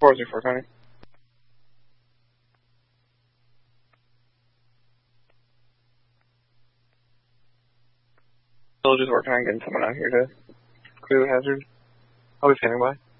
404 Tony. Still just working on getting someone out here to clear the hazard. I'll be standing by.